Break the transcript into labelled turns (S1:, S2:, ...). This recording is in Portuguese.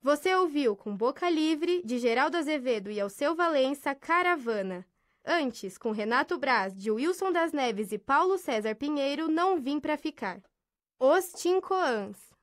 S1: Você ouviu com Boca Livre, de Geraldo Azevedo e Alceu Valença, Caravana. Antes, com Renato Braz, de Wilson das Neves e Paulo César Pinheiro, Não Vim Pra Ficar. Os Tincoãs.